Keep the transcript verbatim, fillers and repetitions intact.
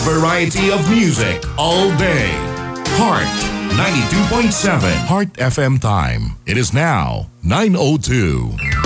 variety of music all day. Heart ninety-two point seven. Heart F M time. It is now nine oh two.